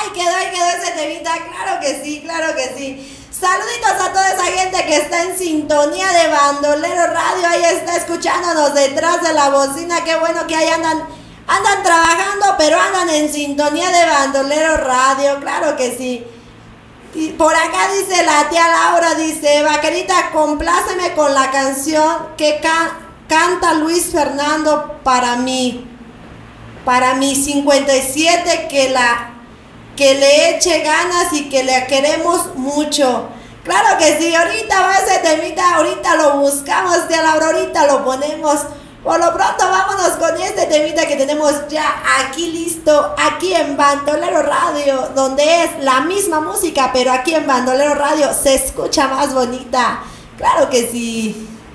Ahí quedó ese temita, claro que sí, claro que sí. Saluditos a toda esa gente que está en sintonía de Bandolero Radio, ahí está escuchándonos detrás de la bocina, qué bueno que ahí andan trabajando, pero andan en sintonía de Bandolero Radio, claro que sí. Y por acá dice la tía Laura, dice, vaquerita, compláceme con la canción que canta Luis Fernando para mi 57, que le eche ganas y que le queremos mucho. Claro que sí, ahorita va ese temita, ahorita lo buscamos, tía Laura, ahorita lo ponemos. Por lo pronto vámonos con este temita que tenemos ya aquí listo, aquí en Bandolero Radio, donde es la misma música, pero aquí en Bandolero Radio se escucha más bonita. Claro que sí.